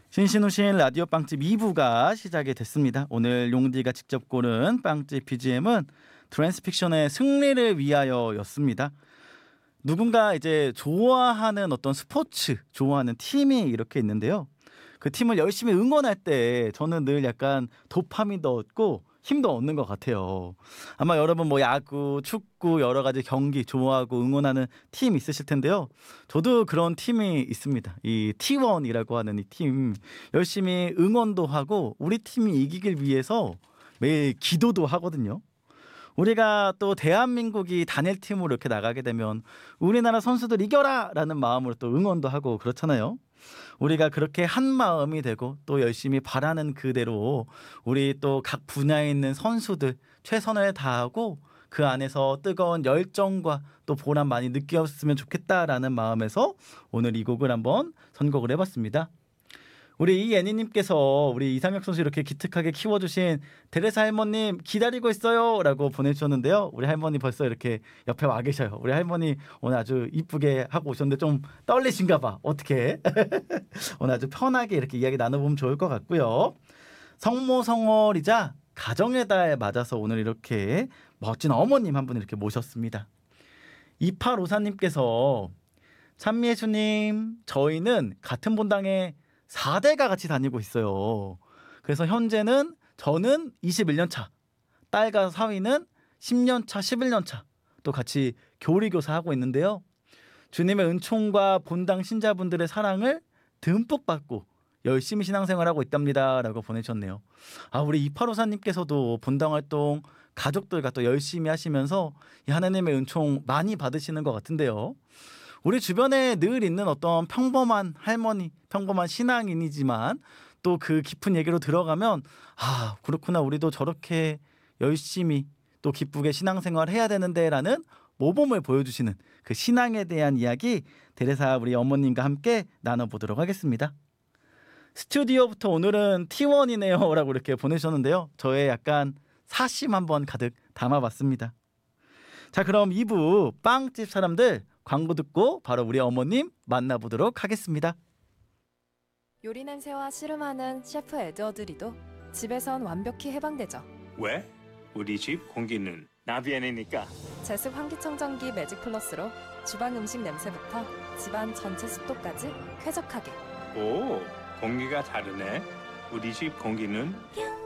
신신우신 라디오 빵집 2부가 시작이 됐습니다. 오늘 용디가 직접 고른 빵집 BGM은 트랜스픽션의 승리를 위하여였습니다. 누군가 이제 좋아하는 어떤 스포츠, 좋아하는 팀이 이렇게 있는데요. 그 팀을 열심히 응원할 때 저는 늘 약간 도파민도 얻고 힘도 얻는 것 같아요. 아마 여러분 뭐 야구, 축구 여러 가지 경기 좋아하고 응원하는 팀 있으실 텐데요. 저도 그런 팀이 있습니다. 이 T1이라고 하는 이 팀 열심히 응원도 하고 우리 팀이 이기길 위해서 매일 기도도 하거든요. 우리가 또 대한민국이 단일팀으로 이렇게 나가게 되면 우리나라 선수들 이겨라! 라는 마음으로 또 응원도 하고 그렇잖아요. 우리가 그렇게 한 마음이 되고 또 열심히 바라는 그대로 우리 또 각 분야에 있는 선수들 최선을 다하고 그 안에서 뜨거운 열정과 또 보람 많이 느꼈으면 좋겠다라는 마음에서 오늘 이 곡을 한번 선곡을 해봤습니다. 우리 이애니님께서 우리 이상혁 선수 이렇게 기특하게 키워주신 테레사 할머님 기다리고 있어요 라고 보내주셨는데요. 우리 할머니 벌써 이렇게 옆에 와 계셔요. 우리 할머니 오늘 아주 이쁘게 하고 오셨는데 좀 떨리신가 봐. 어떻게 오늘 아주 편하게 이렇게 이야기 나눠보면 좋을 것 같고요. 성모성월이자 가정의 달 맞아서 오늘 이렇게 멋진 어머님 한 분 이렇게 모셨습니다. 2854님께서 찬미예수님 저희는 같은 본당에 4대가 같이 다니고 있어요. 그래서 현재는 저는 21년 차, 딸과 사위는 10년 차, 11년 차 또 같이 교리교사 하고 있는데요. 주님의 은총과 본당 신자분들의 사랑을 듬뿍 받고 열심히 신앙생활하고 있답니다 라고 보내셨네요. 우리 2854님께서도 본당 활동 가족들과 또 열심히 하시면서 이 하나님의 은총 많이 받으시는 것 같은데요. 우리 주변에 늘 있는 어떤 평범한 할머니, 평범한 신앙인이지만 또 그 깊은 얘기로 들어가면 그렇구나 우리도 저렇게 열심히 또 기쁘게 신앙생활 해야 되는데 라는 모범을 보여주시는 그 신앙에 대한 이야기 테레사 우리 어머님과 함께 나눠보도록 하겠습니다. 스튜디오부터 오늘은 T1이네요 라고 이렇게 보내주셨는데요. 저의 약간 사심 한번 가득 담아봤습니다. 자, 그럼 2부 빵집 사람들 광고 듣고 바로 우리 어머님 만나보도록 하겠습니다. 요리 냄새와 씨름하는 셰프 에드워드 리도 집에선 완벽히 해방되죠. 왜? 우리 집 공기는 나비엔이니까. 제습 환기청정기 매직 플러스로 주방 음식 냄새부터 집안 전체 습도까지 쾌적하게. 오, 공기가 다르네. 우리 집 공기는